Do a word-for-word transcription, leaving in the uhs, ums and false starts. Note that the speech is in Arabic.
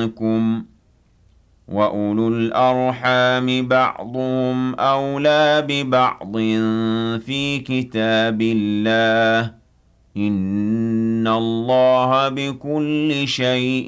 منكم ۖ وَأُولُو الْأَرْحَامِ بَعْضُهُمْ أَوْلَىٰ بِبَعْضٍ فِي كِتَابِ اللَّهِ ۗ إِنَّ اللَّهَ بِكُلِّ شَيْءٍ